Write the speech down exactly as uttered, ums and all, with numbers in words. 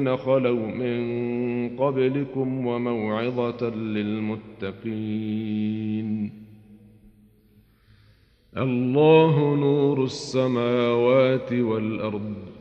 خلوا من قبلكم وموعظة للمتقين. الله نور السماوات والأرض